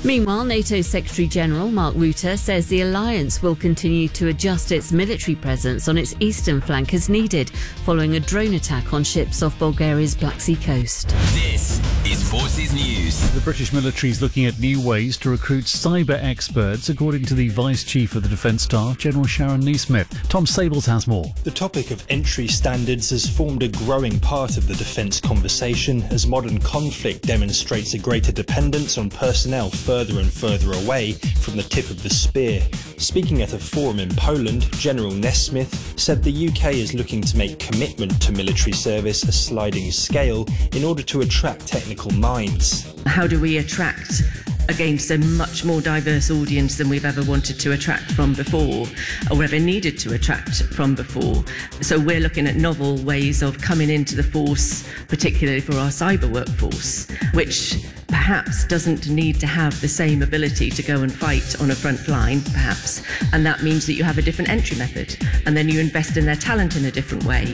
Meanwhile, NATO Secretary-General Mark Rutte says the alliance will continue to adjust its military presence on its eastern flank as needed, following a drone attack on ships off Bulgaria's Black Sea coast. This is Forces News. The British military is looking at new ways to recruit cyber experts, according to the Vice Chief of the Defence Staff, General Sharon Neesmith. Tom Sables has more. The topic of entry standards has formed a growing part of the defence conversation as modern conflict demonstrates a greater dependence on personnel further and further away from the tip of the spear. Speaking at a forum in Poland, General Neesmith said the UK is looking to make commitment to military service a sliding scale in order to attract technical minds. How do we attract against a much more diverse audience than we've ever wanted to attract from before, or ever needed to attract from before? So we're looking at novel ways of coming into the force, particularly for our cyber workforce, which perhaps doesn't need to have the same ability to go and fight on a front line, perhaps. And that means that you have a different entry method, and then you invest in their talent in a different way.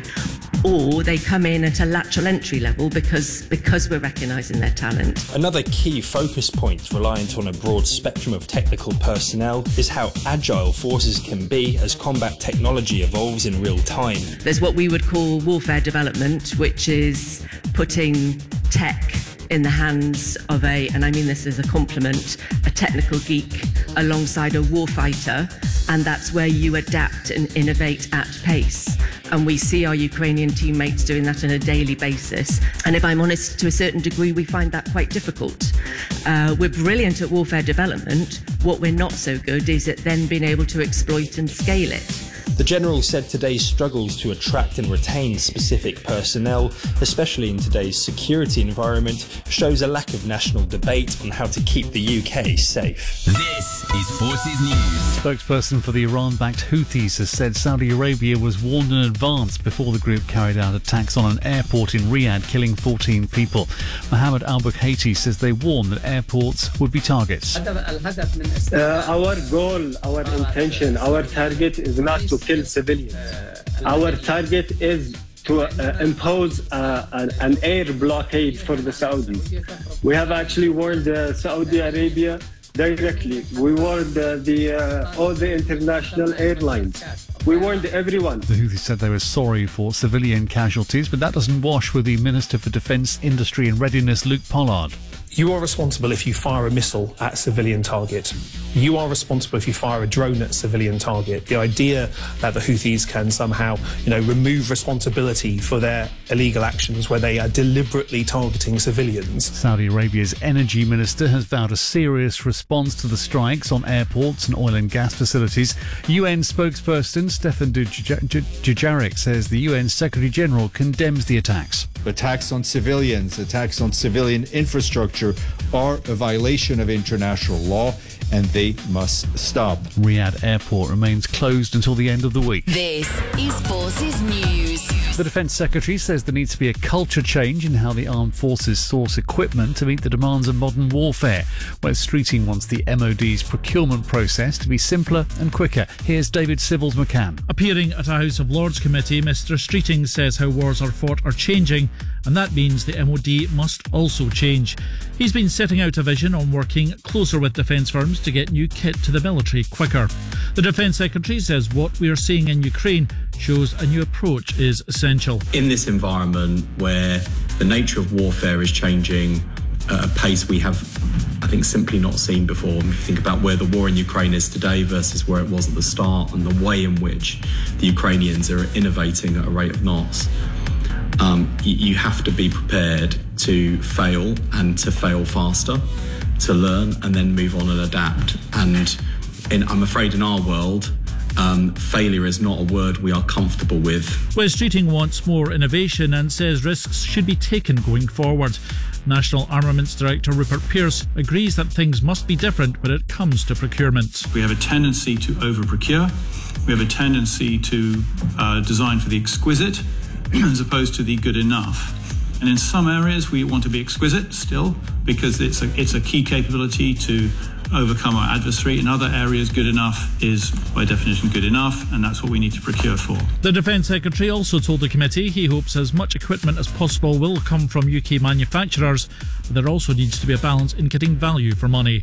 Or they come in at a lateral entry level because we're recognising their talent. Another key focus point reliant on a broad spectrum of technical personnel is how agile forces can be as combat technology evolves in real time. There's what we would call warfare development, which is putting tech in the hands of and I mean this as a compliment, a technical geek alongside a warfighter, and that's where you adapt and innovate at pace. And we see our Ukrainian teammates doing that on a daily basis. And if I'm honest, to a certain degree, we find that quite difficult. We're brilliant at warfare development. What we're not so good is at then being able to exploit and scale it. The General said today's struggles to attract and retain specific personnel, especially in today's security environment, shows a lack of national debate on how to keep the UK safe. This is Forces News. Spokesperson for the Iran-backed Houthis has said Saudi Arabia was warned in advance before the group carried out attacks on an airport in Riyadh, killing 14 people. Mohammed al-Bukhaiti says they warned that airports would be targets. Our goal, our intention, our target is not to kill civilians. Our target is to impose an air blockade for the Saudis. We have actually warned Saudi Arabia directly. We warned all the international airlines. We warned everyone. The Houthis said they were sorry for civilian casualties, but that doesn't wash with the Minister for Defence, Industry and Readiness, Luke Pollard. You are responsible if you fire a missile at a civilian target. You are responsible if you fire a drone at a civilian target. The idea that the Houthis can somehow, remove responsibility for their illegal actions where they are deliberately targeting civilians. Saudi Arabia's energy minister has vowed a serious response to the strikes on airports and oil and gas facilities. UN spokesperson Stefan Dujarric says the UN Secretary-General condemns the attacks. Attacks on civilians, attacks on civilian infrastructure are a violation of international law and they must stop. Riyadh Airport remains closed until the end of the week. This is Forces News. The Defence Secretary says there needs to be a culture change in how the armed forces source equipment to meet the demands of modern warfare. Wes Streeting wants the MOD's procurement process to be simpler and quicker. Here's David Sybills-McCann. Appearing at a House of Lords committee, Mr Streeting says how wars are fought are changing, and that means the MOD must also change. He's been setting out a vision on working closer with defence firms to get new kit to the military quicker. The Defence Secretary says what we are seeing in Ukraine shows a new approach is essential. In this environment where the nature of warfare is changing at a pace we have, I think, simply not seen before. If you think about where the war in Ukraine is today versus where it was at the start and the way in which the Ukrainians are innovating at a rate of knots, you have to be prepared to fail and to fail faster, to learn and then move on and adapt. And I'm afraid in our world, failure is not a word we are comfortable with. Wes Streeting wants more innovation and says risks should be taken going forward. National Armaments Director Rupert Pearce agrees that things must be different when it comes to procurement. We have a tendency to over-procure. We have a tendency to design for the exquisite as opposed to the good enough. And in some areas we want to be exquisite still because it's a key capability to overcome our adversary. In other areas, good enough is by definition good enough, and that's what we need to procure for. The Defence Secretary also told the committee he hopes as much equipment as possible will come from UK manufacturers, but there also needs to be a balance in getting value for money.